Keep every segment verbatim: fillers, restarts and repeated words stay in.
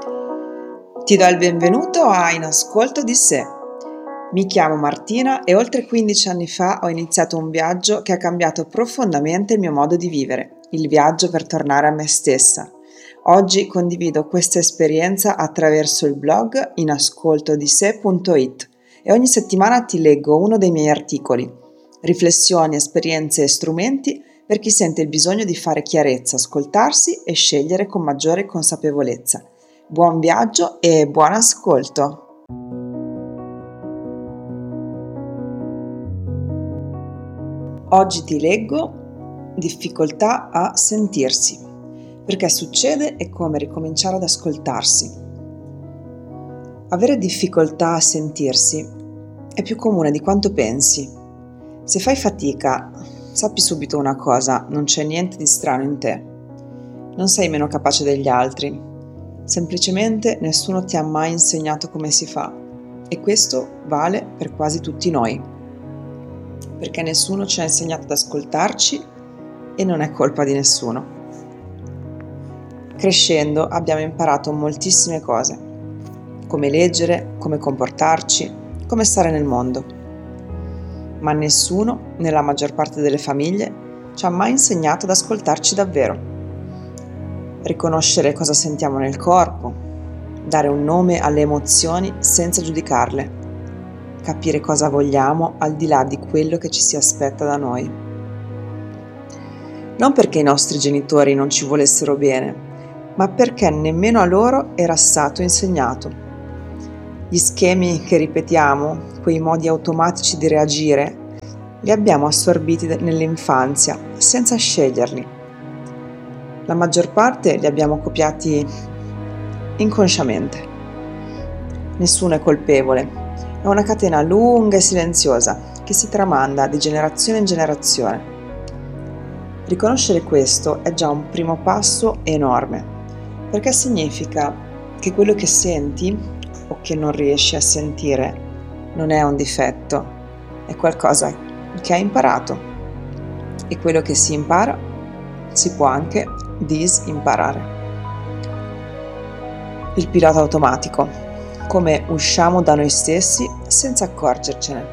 Ti do il benvenuto a In Ascolto di Sé. Mi chiamo Martina e oltre quindici anni fa ho iniziato un viaggio che ha cambiato profondamente il mio modo di vivere, il viaggio per tornare a me stessa. Oggi condivido questa esperienza attraverso il blog in ascolto di sé punto it e ogni settimana ti leggo uno dei miei articoli, riflessioni, esperienze e strumenti per chi sente il bisogno di fare chiarezza, ascoltarsi e scegliere con maggiore consapevolezza. Buon viaggio e buon ascolto! Oggi ti leggo difficoltà a sentirsi, perché succede e come ricominciare ad ascoltarsi. Avere difficoltà a sentirsi è più comune di quanto pensi. Se fai fatica, sappi subito una cosa, non c'è niente di strano in te. Non sei meno capace degli altri. Semplicemente nessuno ti ha mai insegnato come si fa e questo vale per quasi tutti noi, perché nessuno ci ha insegnato ad ascoltarci e non è colpa di nessuno. Crescendo abbiamo imparato moltissime cose, come leggere, come comportarci, come stare nel mondo, ma nessuno, nella maggior parte delle famiglie, ci ha mai insegnato ad ascoltarci davvero. Riconoscere cosa sentiamo nel corpo, dare un nome alle emozioni senza giudicarle, capire cosa vogliamo al di là di quello che ci si aspetta da noi. Non perché i nostri genitori non ci volessero bene, ma perché nemmeno a loro era stato insegnato. Gli schemi che ripetiamo, quei modi automatici di reagire, li abbiamo assorbiti nell'infanzia senza sceglierli. La maggior parte li abbiamo copiati inconsciamente. Nessuno è colpevole, è una catena lunga e silenziosa che si tramanda di generazione in generazione. Riconoscere questo è già un primo passo enorme, perché significa che quello che senti o che non riesci a sentire non è un difetto, è qualcosa che hai imparato e quello che si impara si può anche disimparare. Il pilota automatico, come usciamo da noi stessi senza accorgercene.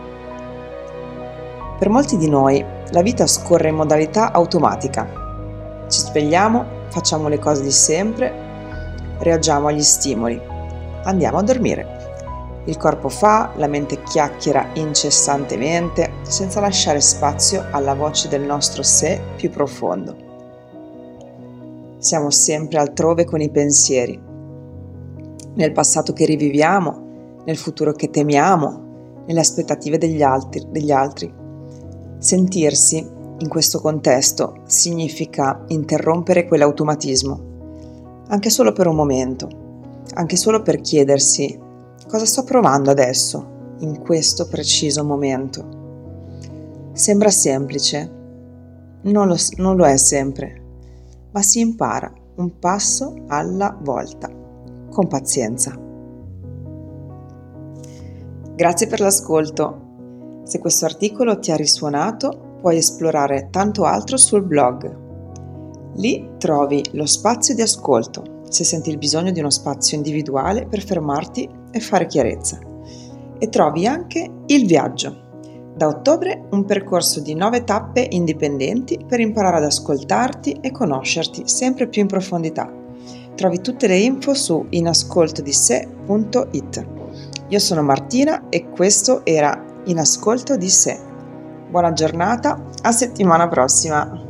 Per molti di noi la vita scorre in modalità automatica. Ci svegliamo, facciamo le cose di sempre, reagiamo agli stimoli, andiamo a dormire. Il corpo fa, la mente chiacchiera incessantemente, senza lasciare spazio alla voce del nostro sé più profondo. Siamo sempre altrove con i pensieri, nel passato che riviviamo, nel futuro che temiamo, nelle aspettative degli altri, degli altri. Sentirsi in questo contesto significa interrompere quell'automatismo, anche solo per un momento, anche solo per chiedersi cosa sto provando adesso, in questo preciso momento. Sembra semplice, non lo, non lo è sempre, ma si impara un passo alla volta, con pazienza. Grazie per l'ascolto. Se questo articolo ti ha risuonato, puoi esplorare tanto altro sul blog. Lì trovi lo spazio di ascolto, se senti il bisogno di uno spazio individuale per fermarti e fare chiarezza. E trovi anche il viaggio. Da ottobre un percorso di nove tappe indipendenti per imparare ad ascoltarti e conoscerti sempre più in profondità. Trovi tutte le info su in ascolto di sé punto it. Io sono Martina e questo era In Ascolto di Sé. Buona giornata, a settimana prossima!